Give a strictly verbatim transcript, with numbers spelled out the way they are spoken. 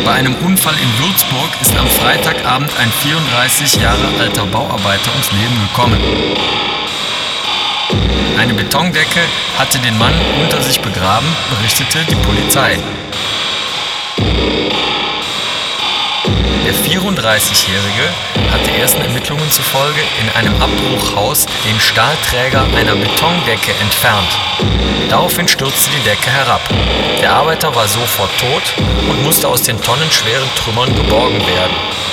Bei einem Unfall in Würzburg ist am Freitagabend ein vierunddreißig Jahre alter Bauarbeiter ums Leben gekommen. Eine Betondecke hatte den Mann unter sich begraben, berichtete die Polizei. Der vierunddreißigjährige hatte ersten Ermittlungen zufolge in einem Abbruchhaus den Stahlträger einer Betondecke entfernt. Daraufhin stürzte die Decke herab. Der Arbeiter war sofort tot und musste aus den tonnenschweren Trümmern geborgen werden.